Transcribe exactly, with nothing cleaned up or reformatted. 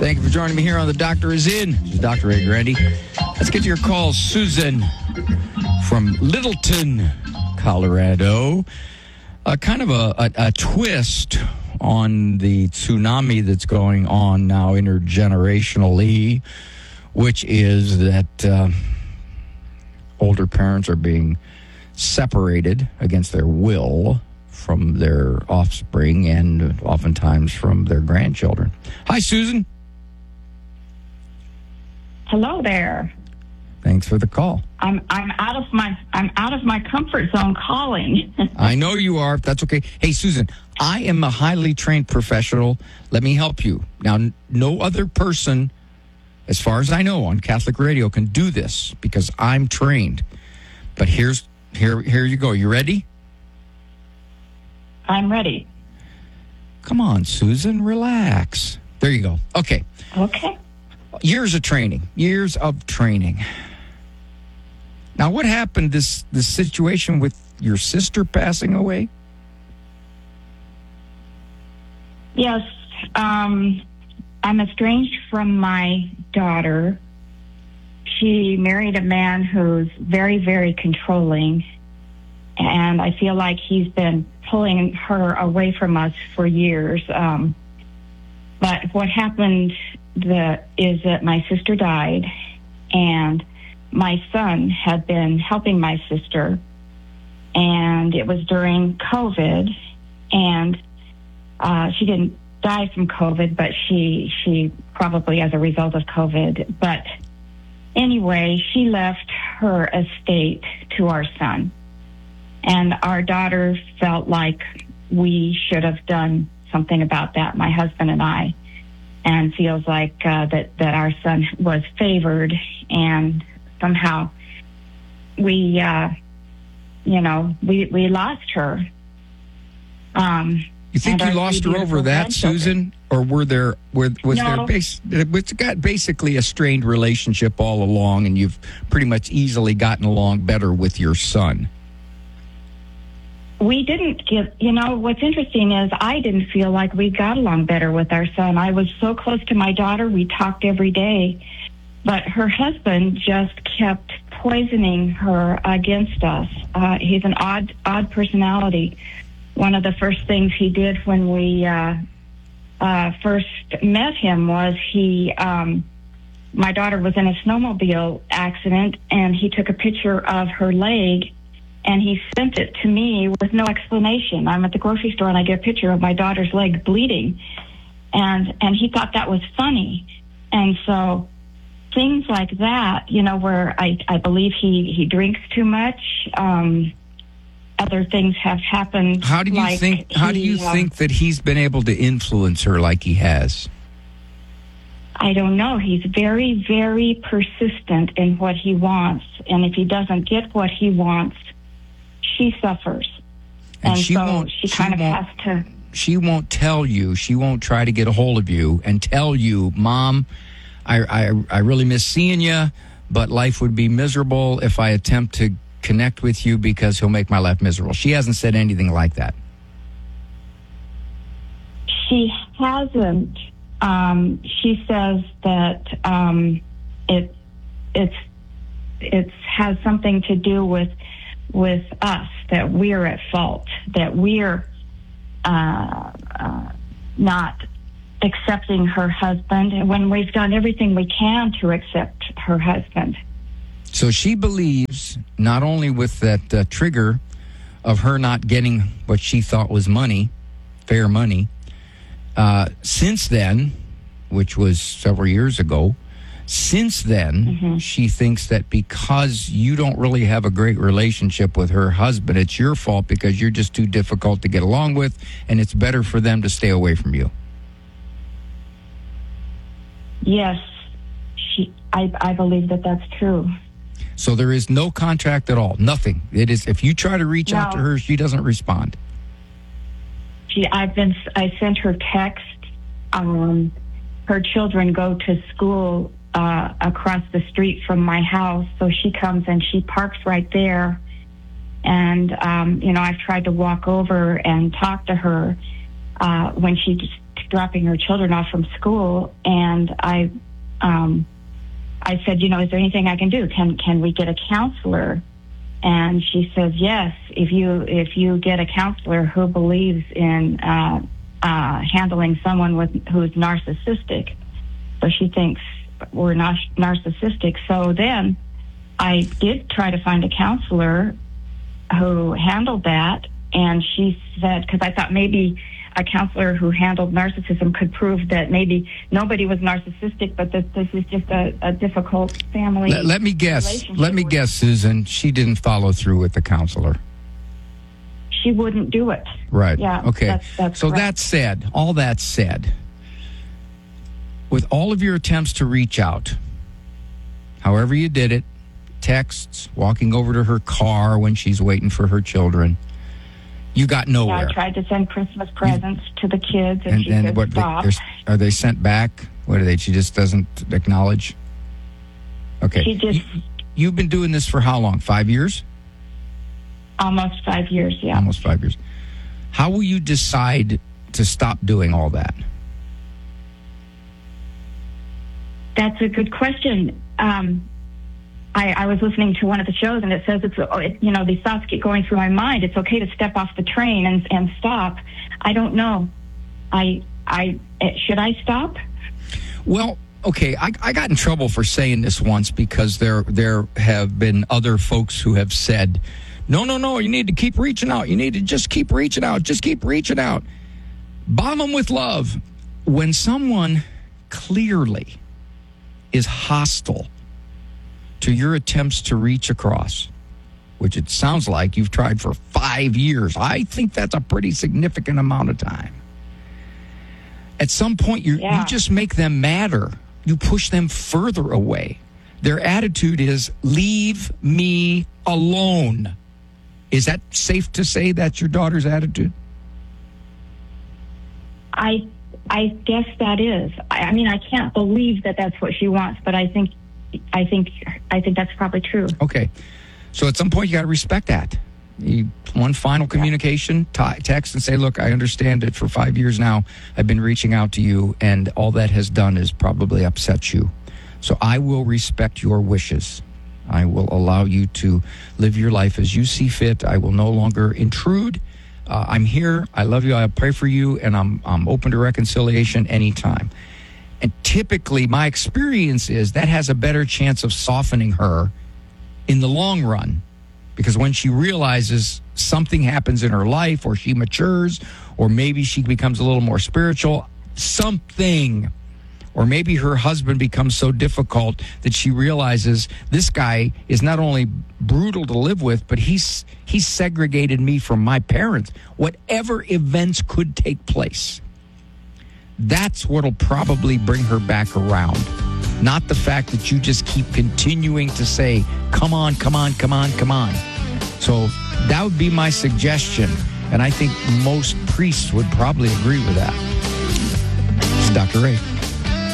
Thank you for joining me here on The Doctor Is In. This is Doctor Ray Grandi. Let's get to your call. Susan from Littleton, Colorado. Uh, kind of a, a, a twist on the tsunami that's going on now intergenerationally, which is that uh, older parents are being separated against their will from their offspring and oftentimes from their grandchildren. Hi, Susan. Hello there. Thanks for the call. I'm I'm out of my I'm out of my comfort zone calling. I know you are. That's okay. Hey, Susan, I am a highly trained professional. Let me help you. Now, n- no other person, as far as I know, on Catholic radio can do this because I'm trained. But here's here here you go. You ready? I'm ready. Come on, Susan, relax. There you go. Okay. Okay. Years of training. Years of training. Now, what happened, this, this situation with your sister passing away? Yes. Um, I'm estranged from my daughter. She married a man who's very, very controlling. And I feel like he's been pulling her away from us for years. Um, but what happened the, is that my sister died, and my son had been helping my sister, and it was during COVID, and uh, she didn't die from COVID, but she she probably as a result of COVID. But anyway, she left her estate to our son. And our daughter felt like we should have done something about that, my husband and I, and feels like uh, that, that our son was favored, and somehow we, uh, you know, we, we lost her. Um, you think you lost her over that, Susan? Or were there, were, was no. there, base, it's got basically a strained relationship all along, and you've pretty much easily gotten along better with your son? We didn't get, you know, what's interesting is I didn't feel like we got along better with our son. I was so close to my daughter. We talked every day. But her husband just kept poisoning her against us. Uh, he's an odd, odd personality. One of the first things he did when we uh, uh, first met him was he, um, my daughter was in a snowmobile accident, and he took a picture of her leg, and he sent it to me with no explanation. I'm at the grocery store, and I get a picture of my daughter's leg bleeding. And and he thought that was funny. And so things like that, you know, where I, I believe he, he drinks too much. Um, other things have happened. How do you like think, how do you he, uh, think that he's been able to influence her like he has? I don't know. He's very, very persistent in what he wants. And if he doesn't get what he wants, she suffers. And, and she so won't, she she kind of won't, has to. She won't tell you. She won't try to get a hold of you and tell you, Mom, I, I, I really miss seeing you, but life would be miserable if I attempt to connect with you because he'll make my life miserable. She hasn't said anything like that. She hasn't. Um, she says that um, it it's it has something to do with with us, that we're at fault, that we're uh, uh, not accepting her husband, and when we've done everything we can to accept her husband. So she believes, not only with that uh, trigger of her not getting what she thought was money, fair money, uh, since then, which was several years ago, since then, mm-hmm. she thinks that because you don't really have a great relationship with her husband, it's your fault because you're just too difficult to get along with, and it's better for them to stay away from you. Yes, she. I, I believe that that's true. So there is no contract at all, nothing. It is, if you try to reach no. out to her, she doesn't respond. She, I've been. I sent her text. Um, her children go to school uh, across the street from my house, so she comes and she parks right there. And um, you know, I've tried to walk over and talk to her, uh, when she's dropping her children off from school, and I, um, I said, you know, is there anything I can do? Can can we get a counselor? And she says, yes. If you if you get a counselor who believes in uh, uh, handling someone with who's narcissistic, so she thinks we're not narcissistic. So then I did try to find a counselor who handled that, and she said, because I thought maybe a counselor who handled narcissism could prove that maybe nobody was narcissistic, but that this is just a, a difficult family. Let, let me guess. Let me guess, Susan. She didn't follow through with the counselor. She wouldn't do it. Right. Yeah. Okay. That's, that's so correct. that said, all that said, with all of your attempts to reach out, however you did it, texts, walking over to her car when she's waiting for her children, you got nowhere. Yeah, I tried to send Christmas presents you, to the kids, and, and she and said what stop. They, are they sent back? What are they? She just doesn't acknowledge. Okay. She just. You, you've been doing this for how long? Five years? Almost five years. Yeah. Almost five years. How will you decide to stop doing all that? That's a good question. Um, I, I was listening to one of the shows, and it says it's it, you know these thoughts get going through my mind. It's okay to step off the train and and stop. I don't know. I I should I stop? Well, okay. I, I got in trouble for saying this once because there there have been other folks who have said, no, no, no. You need to keep reaching out. You need to just keep reaching out. Just keep reaching out. Bomb them with love. When someone clearly is hostile to your attempts to reach across, which it sounds like you've tried for five years. I think that's a pretty significant amount of time. At some point, you yeah. you just make them madder. You push them further away. Their attitude is, leave me alone. Is that safe to say that's your daughter's attitude? I I guess that is. I, I mean, I can't believe that that's what she wants, but I think I think I think that's probably true. Okay. So at some point, you got to respect that. You, one final communication, t- text and say, look, I understand it for five years now. I've been reaching out to you, and all that has done is probably upset you. So I will respect your wishes. I will allow you to live your life as you see fit. I will no longer intrude. Uh, I'm here. I love you. I pray for you, and I'm I'm open to reconciliation anytime. And typically, my experience is that has a better chance of softening her in the long run, because when she realizes something happens in her life, or she matures, or maybe she becomes a little more spiritual, something, or maybe her husband becomes so difficult that she realizes this guy is not only brutal to live with, but he's he's segregated me from my parents. Whatever events could take place, that's what'll probably bring her back around. Not the fact that you just keep continuing to say, come on, come on, come on, come on. So that would be my suggestion. And I think most priests would probably agree with that. It's Doctor Ray.